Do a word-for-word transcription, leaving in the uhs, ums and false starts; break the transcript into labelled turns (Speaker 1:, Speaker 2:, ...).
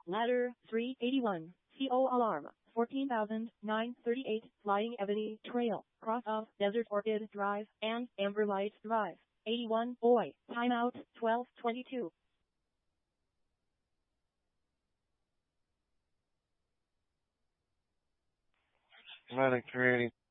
Speaker 1: Ladder three eighty-one. C O alarm. fourteen thousand nine hundred thirty-eight. Flying Ebony Trail. Cross of Desert Orchid Drive and Amberlight Drive. eighty-one. Boy. Timeout. twelve twenty-two.
Speaker 2: Atlantic three eighty.